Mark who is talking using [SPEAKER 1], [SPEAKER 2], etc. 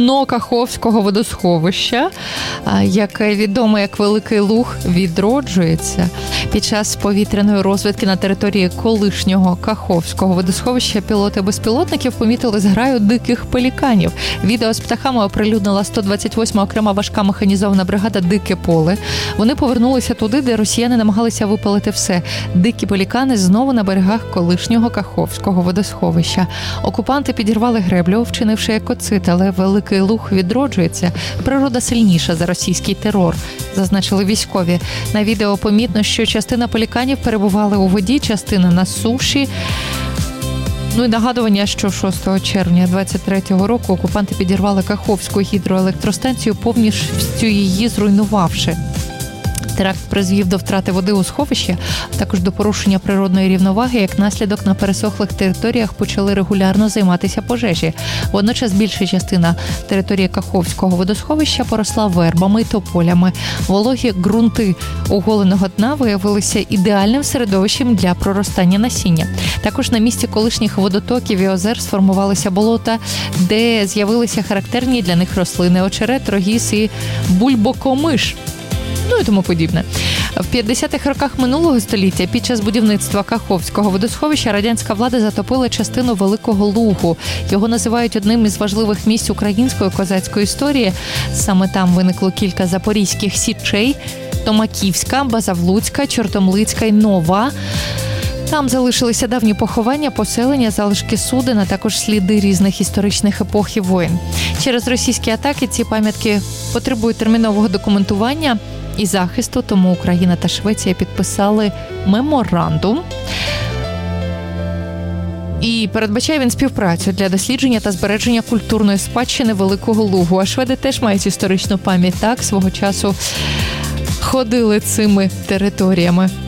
[SPEAKER 1] дно Каховського водосховища, яке відомо як Великий Луг, відроджується. Під час повітряної розвідки на території колишнього Каховського водосховища пілоти безпілотників помітили зграю диких пеліканів. Відео з птахами оприлюднила 128-ма окрема важка механізована бригада «Дике поле». Вони повернулися туди, де росіяни намагалися випалити все. Дикі пелікани знову на берегах колишнього Каховського водосховища. Окупанти підірвали греблю, вчинивши екоцид, але Великий Луг відроджується. Природа сильніша за російський терор, зазначили військові. На відео помітно, що частина пеліканів перебували у воді, частина на суші. Ну і нагадування, що 6 червня 23-го року окупанти підірвали Каховську гідроелектростанцію, повністю її зруйнувавши. Теракт призвів до втрати води у сховищі, а також до порушення природної рівноваги. Як наслідок, на пересохлих територіях почали регулярно займатися пожежі. Водночас більша частина території Каховського водосховища поросла вербами і тополями. Вологі ґрунти оголеного дна виявилися ідеальним середовищем для проростання насіння. Також на місці колишніх водотоків і озер сформувалися болота, де з'явилися характерні для них рослини – очерет, рогіз і бульбокомиш. Ну і тому подібне. В 50-х роках минулого століття під час будівництва Каховського водосховища радянська влада затопила частину Великого Лугу. Його називають одним із важливих місць української козацької історії. Саме там виникло кілька запорізьких січей – Томаківська, Базавлуцька, Чортомлицька і Нова. Там залишилися давні поховання, поселення, залишки суден, а також сліди різних історичних епох і воєн. Через російські атаки ці пам'ятки потребують термінового документування і захисту, тому Україна та Швеція підписали меморандум. І передбачає він співпрацю для дослідження та збереження культурної спадщини Великого Лугу. А шведи теж мають історичну пам'ять, так, свого часу ходили цими територіями.